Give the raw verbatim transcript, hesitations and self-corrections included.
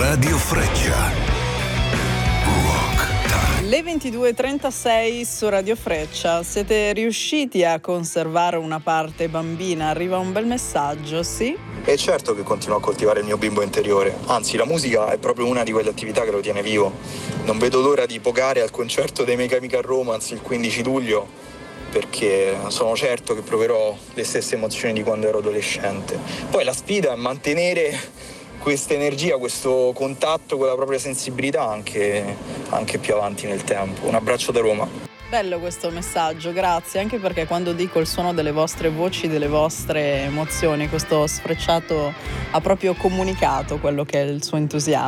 Radio Freccia. Rock Time. Le ventidue e trentasei su Radio Freccia. Siete riusciti a conservare una parte bambina? Arriva un bel messaggio, sì? E certo che continuo a coltivare il mio bimbo interiore, anzi la musica è proprio una di quelle attività che lo tiene vivo. Non vedo l'ora di pogare al concerto dei My Chemical Romance il quindici luglio, perché sono certo che proverò le stesse emozioni di quando ero adolescente. Poi la sfida è mantenere questa energia, questo contatto con la propria sensibilità anche, anche più avanti nel tempo. Un abbraccio da Roma. Bello questo messaggio, grazie, anche perché quando dico il suono delle vostre voci, delle vostre emozioni, questo sfrecciato ha proprio comunicato quello che è il suo entusiasmo.